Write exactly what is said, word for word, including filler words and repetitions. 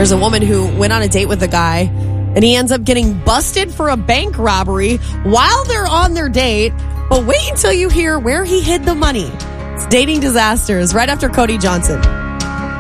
There's a woman who went on a date with a guy, and he ends up getting busted for a bank robbery while they're on their date. But wait until you hear where he hid the money. It's Dating Disasters right after Cody Johnson.